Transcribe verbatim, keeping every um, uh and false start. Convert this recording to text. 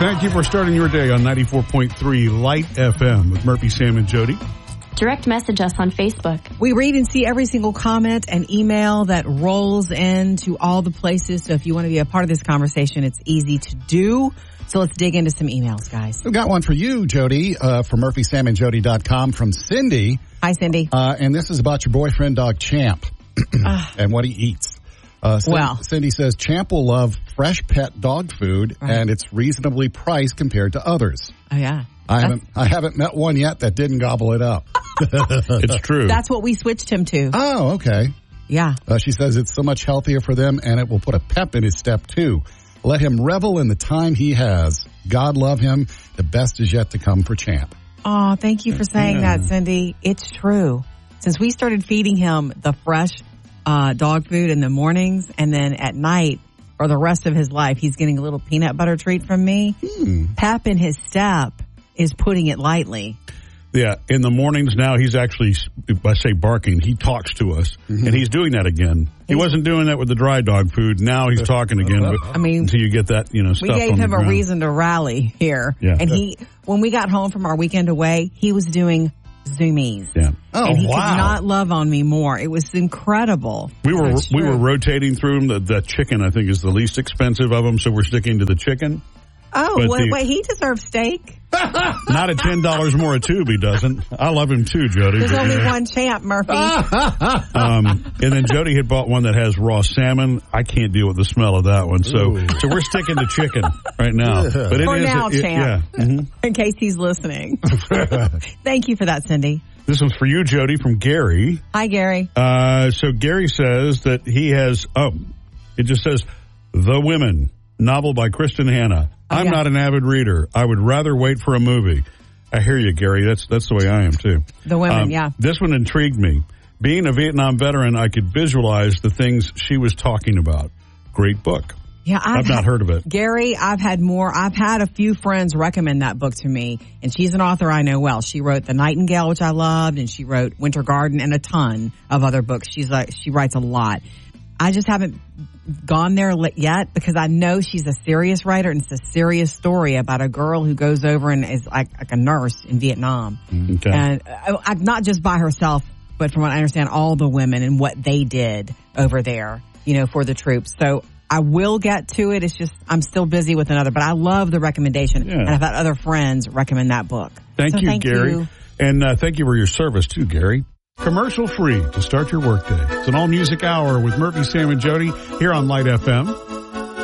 Thank you for starting your day on ninety-four point three Light F M with Murphy, Sam, and Jody. Direct message us on Facebook. We read and see every single comment and email that rolls into all the places. So if you want to be a part of this conversation, it's easy to do. So let's dig into some emails, guys. We've got one for you, Jody, uh, from Murphy Sam and Jody dot com from Cindy. Hi, Cindy. Uh, and this is about your boyfriend, dog Champ, and what he eats. Uh, Cindy, well, Cindy says Champ will love fresh pet dog food, right, and it's reasonably priced compared to others. Oh, yeah. I haven't I haven't met one yet that didn't gobble it up. It's true. That's what we switched him to. Oh, okay. Yeah. Uh, she says it's so much healthier for them, and it will put a pep in his step, too. Let him revel in the time he has. God love him. The best is yet to come for Champ. Oh, thank you for saying Yeah. that, Cindy. It's true. Since we started feeding him the fresh uh, dog food in the mornings, and then at night, for the rest of his life, he's getting a little peanut butter treat from me. Hmm. Pep in his step is putting it lightly. Yeah, in the mornings now, he's actually, I say barking, he talks to us, mm-hmm. and he's doing that again. He He's, wasn't doing that with the dry dog food. Now he's talking again. But I mean, until you get that, you know, we stuff gave on him the a ground. reason to rally here. Yeah. And he, when we got home from our weekend away, he was doing zoomies. Yeah. Oh, and he wow. could not love on me more. It was incredible. We were That's we true. were rotating through them. The, the chicken, I think, is the least expensive of them, so we're sticking to the chicken. Oh, But wait, the- wait, he deserves steak. Not at ten dollars more a tube, he doesn't. I love him too, Jody. There's but, only you know. one Champ, Murphy. Um, and then Jody had bought one that has raw salmon. I can't deal with the smell of that one, so Ooh. so we're sticking to chicken right now. But it For is, now, it- Champ. yeah. Mhm. In case he's listening. Thank you for that, Cindy. This one's for you, Jody, from Gary. Hi, Gary. Uh, so Gary says that he has. Oh, it just says The Women, novel by Kristen Hanna. Oh, I'm yeah. not an avid reader. I would rather wait for a movie. I hear you, Gary. That's that's the way I am too. The Women, Um, yeah. This one intrigued me. Being a Vietnam veteran, I could visualize the things she was talking about. Great book. Yeah, I've, I've not had, heard of it. Gary, I've had more. I've had a few friends recommend that book to me, and she's an author I know well. She wrote The Nightingale, which I loved, and she wrote Winter Garden and a ton of other books. She's like, she writes a lot. I just haven't gone there yet because I know she's a serious writer, and it's a serious story about a girl who goes over and is like, like a nurse in Vietnam. Okay. And uh, uh, not just by herself, but from what I understand, all the women and what they did over there, you know, for the troops. So I will get to it. It's just I'm still busy with another, but I love the recommendation. Yeah. And I've had other friends recommend that book. Thank So you, thank Gary. you. And uh, thank you for your service, too, Gary. Commercial free to start your workday. It's an all-music hour with Murphy, Sam, and Jody here on Light F M.